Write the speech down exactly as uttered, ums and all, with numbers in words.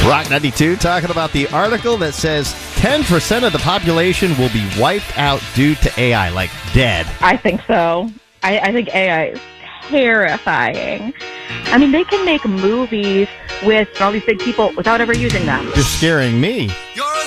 Rock ninety-two talking about the article that says ten percent of the population will be wiped out due to A I, like dead. I think so. I, I think A I is terrifying. I mean, they can make movies with all these big people without ever using them. You're scaring me. You're